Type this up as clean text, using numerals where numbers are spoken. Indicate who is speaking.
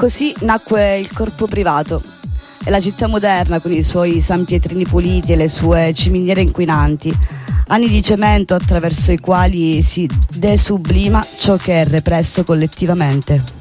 Speaker 1: Così nacque il corpo privato e la città moderna con i suoi San Pietrini puliti e le sue ciminiere inquinanti, anni di cemento attraverso i quali si desublima ciò che è represso collettivamente.